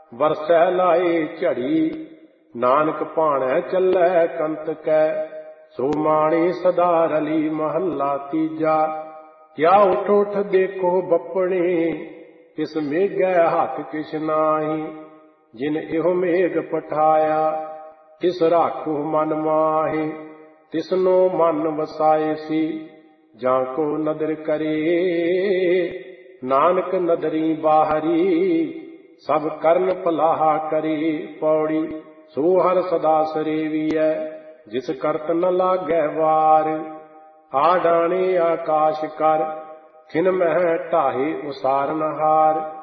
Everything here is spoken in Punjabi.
ਵਰਸੈ ਲਾਏ ਝੜੀ। ਨਾਨਕ ਭਾਣੈ ਚੱਲੈ ਕੰਤ ਕੈ, ਸੋ ਮਾਣੀ ਸਦਾ ਰਲੀ। ਮਹੱਲਾ ਤੀਜਾ। ਕਿਆ ਉਠ ਉਠ ਦੇਖੋ ਬਪਣੇ, ਤਿਸ ਮੇਘੈ ਹੱਥ ਕਿਛ ਨਾਹੀ। ਜਿਨ ਇਹੋ ਮੇਘ ਪਠਾਇਆ, ਤਿਸ ਰਾਖੋ ਮਨ ਮਾਹੀ। ਤਿਸਨੋ ਮਨ ਵਸਾਏ ਸੀ, ਜਾਂ ਕੋ ਨਦਰ ਕਰੇ। ਨਾਨਕ ਨਦਰੀ ਬਾਹਰੀ, ਸਭ ਕਰਨ ਭਲਾਹਾ ਕਰੇ। ਪੌੜੀ। ਸੋ ਹਰ ਸਦਾ ਸਰੇਵੀਐ, ਜਿਸ ਕਰਤ ਨ ਲਾਗੈ ਵਾਰ। ਆ ਡਾਣੇ ਆਕਾਸ਼ ਕਰ, ਖਿਨ ਮਹਿ ਢਾਹੇ ਉਸਾਰਨ ਹਾਰ।